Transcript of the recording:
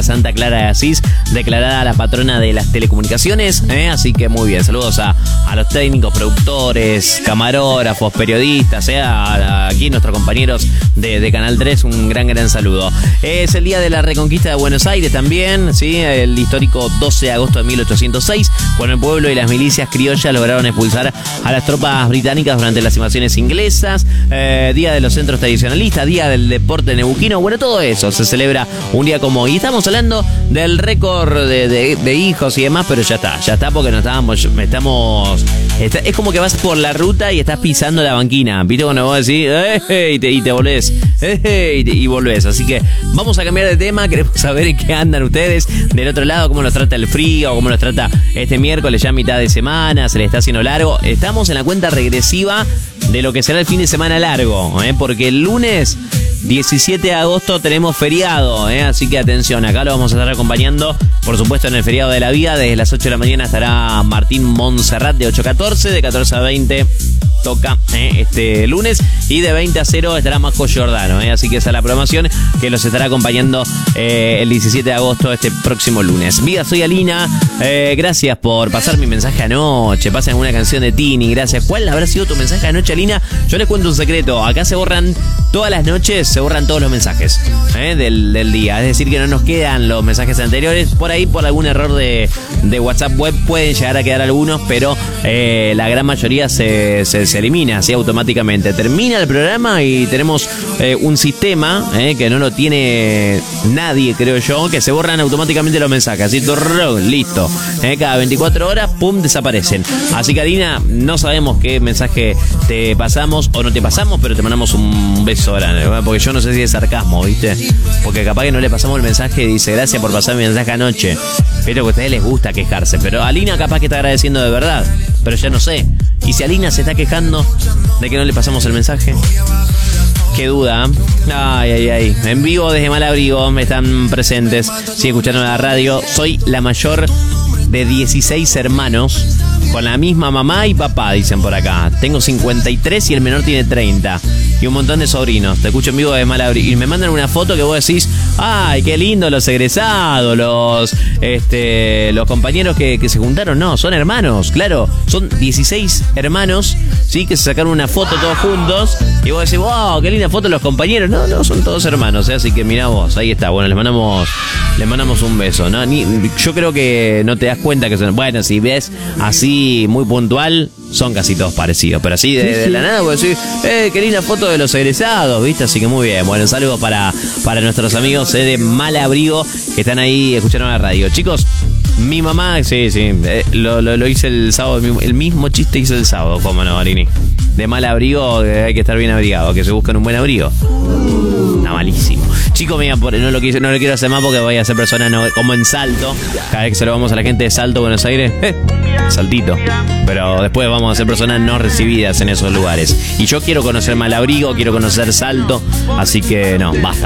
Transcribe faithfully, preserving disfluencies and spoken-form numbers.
a Santa Clara de Asís, declarada la patrona de las telecomunicaciones, ¿eh? Así que muy bien, saludos a, a los técnicos, productores, camarógrafos, periodistas, ¿eh? a, a, aquí nuestros compañeros de, de Canal tres, un gran, gran saludo. Es el día de la Reconquista de Buenos Aires también, ¿sí? El histórico doce de agosto de mil ochocientos seis, cuando el pueblo y las milicias criollas lograron expulsar a las tropas británicas durante las invasiones inglesas. Eh, día de los centros tradicionalistas, día del deporte neuquino, bueno, todo eso se celebra un día como hoy. Y estamos hablando del récord de, de, de hijos y demás, pero ya está, ya está porque no estábamos, estamos, está, es como que vas por la ruta y estás pisando la banquina, ¿viste? Cuando vos decís, ¡eh! y, te, y te volvés, ¡eh! y, te, y volvés. Así que vamos a cambiar de tema, queremos saber en qué andan ustedes del otro lado, cómo los trata el frío, cómo los trata este miércoles, ya mitad de semana, se le está haciendo largo. Estamos en la cuenta regresiva de lo que será el fin de semana largo, ¿eh? Porque el lunes diecisiete de agosto tenemos feriado, ¿eh? Así que atención, acá lo vamos a estar acompañando, por supuesto, en el feriado de la vida. Desde las ocho de la mañana estará Martín Montserrat de ocho a catorce, de catorce a veinte toca ¿eh? este lunes, y de veinte a cero estará Majo Giordano, ¿eh? Así que esa es la programación que los estará acompañando eh, el diecisiete de agosto, este próximo lunes. Vida, soy Alina, eh, gracias por pasar mi mensaje anoche, pasen una canción de Tini, gracias. ¿Cuál habrá sido tu mensaje anoche, Alina? Yo les cuento un secreto, acá se borran todas las noches, se borran todos los mensajes ¿eh? del, del día, es decir que no nos quedan los mensajes anteriores, por ahí por algún error de, de WhatsApp web pueden llegar a quedar algunos, pero eh, la gran mayoría se, se, se elimina así automáticamente. Termina el programa y tenemos eh, un sistema eh, que no lo tiene nadie, creo yo, que se borran automáticamente los mensajes, así, listo, eh, cada veinticuatro horas, pum, desaparecen. Así que, Alina, no sabemos qué mensaje te pasamos o no te pasamos, pero te mandamos un beso grande, ¿verdad? Porque yo no sé si es sarcasmo, ¿viste? Porque capaz que no le pasamos el mensaje y dice, gracias por pasar mi mensaje anoche. Pero que a ustedes les gusta quejarse, pero Alina capaz que está agradeciendo de verdad, pero ya no sé. Y si Alina se está quejando de que no le pasamos el mensaje, qué duda. Ay, ay, ay. En vivo desde Malabrigo están presentes. Si escucharon la radio, soy la mayor de dieciséis hermanos, con la misma mamá y papá, dicen por acá. Tengo cincuenta y tres y el menor tiene treinta. Y un montón de sobrinos. Te escucho en vivo de Malabrigo. Y me mandan una foto que vos decís, ay, qué lindo los egresados, los este, los compañeros que, que se juntaron. No, son hermanos, claro. Son dieciséis hermanos, sí, que se sacaron una foto todos juntos. Y vos decís, wow, qué linda foto los compañeros. No, no, son todos hermanos, ¿eh? Así que mirá vos, ahí está. Bueno, les mandamos, les mandamos un beso, ¿no? Ni, yo creo que no te das cuenta que son. Bueno, si ves así muy puntual, son casi todos parecidos. Pero así de, de la nada vos decís, eh, qué linda foto de los egresados, ¿viste? Así que muy bien. Bueno, un saludo para, para nuestros amigos eh, de Malabrigo que están ahí escuchando la radio. Chicos, mi mamá, sí, sí, eh, lo, lo, lo hice el sábado, el mismo chiste hice el sábado, cómo no, Marini. De mal abrigo, eh, hay que estar bien abrigado, que se buscan un buen abrigo. No, malísimo. Chicos, mira, no lo, quise, no lo quiero hacer más porque voy a ser persona no, como en Salto. Cada vez que se lo vamos a la gente de Salto, Buenos Aires, eh, saltito. Pero después vamos a ser personas no recibidas en esos lugares. Y yo quiero conocer Malabrigo, quiero conocer Salto, así que no, basta.